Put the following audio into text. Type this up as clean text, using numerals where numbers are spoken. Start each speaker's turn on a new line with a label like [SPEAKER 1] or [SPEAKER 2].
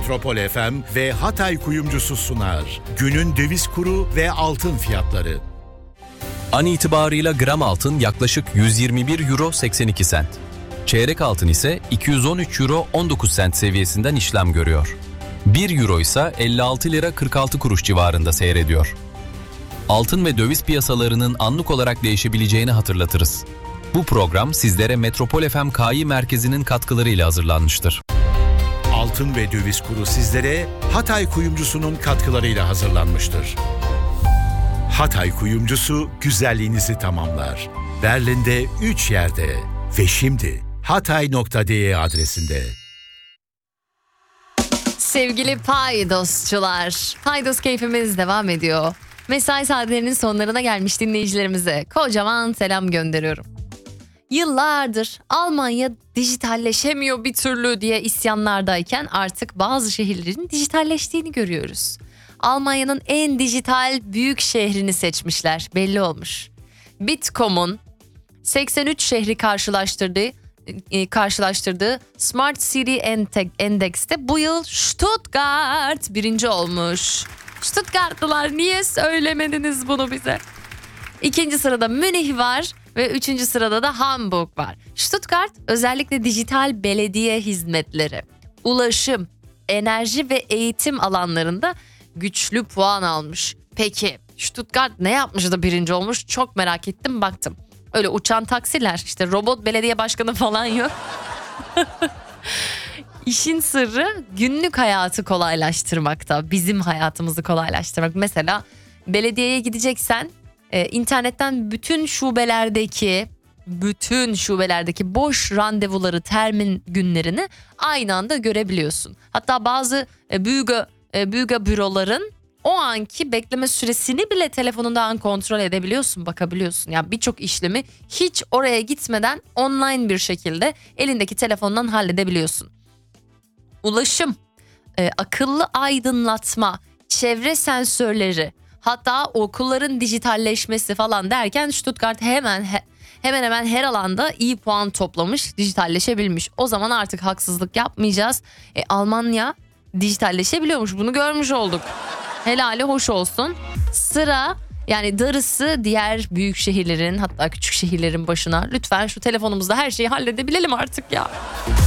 [SPEAKER 1] Metropol FM ve Hatay Kuyumcusu sunar. Günün döviz kuru ve altın fiyatları.
[SPEAKER 2] An itibarıyla gram altın yaklaşık 121 euro 82 sent. Çeyrek altın ise 213 euro 19 sent seviyesinden işlem görüyor. 1 euro ise 56 lira 46 kuruş civarında seyrediyor. Altın ve döviz piyasalarının anlık olarak değişebileceğini hatırlatırız. Bu program sizlere Metropol FM Kİ Merkezi'nin katkılarıyla hazırlanmıştır.
[SPEAKER 1] Altın ve döviz kuru sizlere Hatay Kuyumcusu'nun katkılarıyla hazırlanmıştır. Hatay Kuyumcusu güzelliğinizi tamamlar. Berlin'de 3 yerde ve şimdi hatay.de adresinde.
[SPEAKER 3] Sevgili paydosçular, paydos keyfimiz devam ediyor. Mesai saatlerinin sonlarına gelmiş dinleyicilerimize kocaman selam gönderiyorum. Yıllardır Almanya dijitalleşemiyor bir türlü diye isyanlardayken artık bazı şehirlerin dijitalleştiğini görüyoruz. Almanya'nın en dijital büyük şehrini seçmişler, belli olmuş. Bitkom'un 83 şehri karşılaştırdığı Smart City Endex'te bu yıl Stuttgart birinci olmuş. Stuttgartlılar, niye söylemediniz bunu bize? İkinci sırada Münih var ve üçüncü sırada da Hamburg var. Stuttgart özellikle dijital belediye hizmetleri, ulaşım, enerji ve eğitim alanlarında güçlü puan almış. Peki Stuttgart ne yapmış da birinci olmuş? Çok merak ettim, baktım. Öyle uçan taksiler, işte robot belediye başkanı falan yok. İşin sırrı günlük hayatı kolaylaştırmakta. Bizim hayatımızı kolaylaştırmak. Mesela belediyeye gideceksen internetten bütün şubelerdeki boş randevuları, termin günlerini aynı anda görebiliyorsun. Hatta bazı büyük büroların o anki bekleme süresini bile telefonundan kontrol edebiliyorsun, bakabiliyorsun. Yani birçok işlemi hiç oraya gitmeden online bir şekilde elindeki telefondan halledebiliyorsun. Ulaşım, akıllı aydınlatma, çevre sensörleri, hatta okulların dijitalleşmesi falan derken Stuttgart hemen hemen her alanda iyi puan toplamış, dijitalleşebilmiş. O zaman artık haksızlık yapmayacağız. Almanya dijitalleşebiliyormuş, bunu görmüş olduk. Helali hoş olsun. Sıra, yani darısı diğer büyük şehirlerin, hatta küçük şehirlerin başına. Lütfen şu telefonumuzda her şeyi halledebilelim artık ya.